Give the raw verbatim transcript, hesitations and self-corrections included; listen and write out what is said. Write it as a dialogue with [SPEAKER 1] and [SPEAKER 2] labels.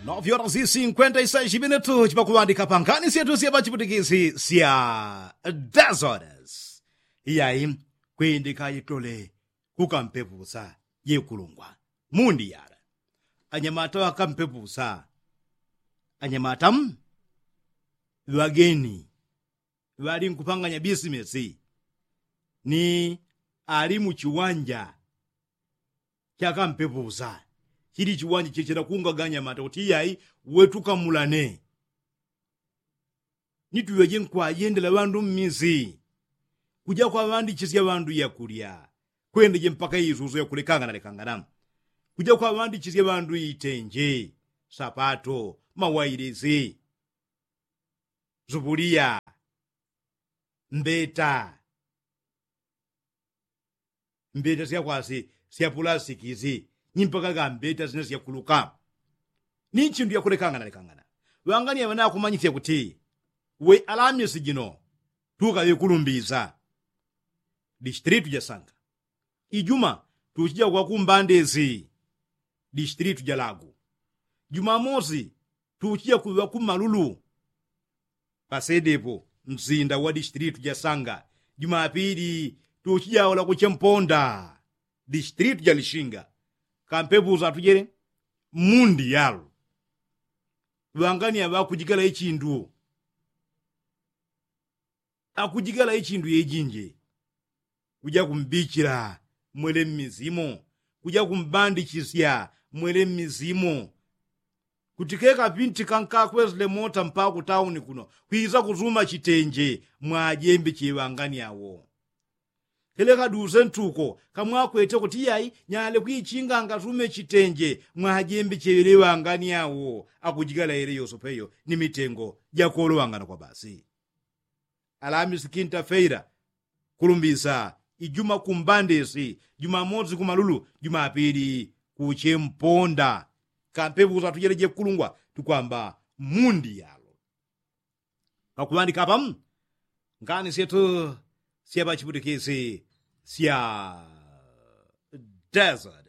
[SPEAKER 1] nove horas e cinquenta e seis minutos para kuandika pangani setu siya pachiputikizi siya dez horas. E aí, kuindika itole kukampepusa yekulungwa mundi yara anyamata wakampepusa anyamatam wageni wali nkupanganya bisimesi ni ali mu chiwanja chakampepusa chili chiwanja chichira kungaganya mata kuti yayi wetukamulane nituyeje nkwayendela bandu mmisi kuja kwa bandi chisya bandu yakulya kwendeje mpaka izuzo yakulekanga nalekangana kuja kwa bandi chisya bandu itenje sapato mawairezi zubulia mbeta mbeta siya kwasi siya plastiki nimpaka ga mbeta zine siya kuluka ni chindu yakulekanga nalekangana wangani abana kumanyithya kuti we alamisi jino tuka yekulumbiza distritu ja Sanga ijuma tuchija kwa kumbandezi distritu ja Lagu Jumamosi tuchija kuwa kumalulu pasedepo mzinda wa distritu ja Sanga Jumapili tuchija wala kuchemponda distritu ja Lishinga kampepuza tujere mundi yalo wangani abakujigala echindu akujigala echindu yejinje kuja kumbichira mwele mizimo kuja kumbandichisya mwele mizimo kutikeka pinti kanka kwezle mota mpaka town kuno kuiza kuzuma chitenje mwajembe chewangani yawo keleka duze ntuko kamwa kwete kuti yayi nyale kuichinga ngazume chitenje mwajembe chewelewa ngani yawo akujigala ere yosopeyo ni mitengo jakolo wangana kwa basi Alamisi kinta feira kulumbisa ijuma kumbandesi Jumamosi kumalulu Jumapili kuchemponda kampepuza tujereje kulungwa tukwamba mundi yalo kakuandika apam ngani setu siya pachiputikizi siya desert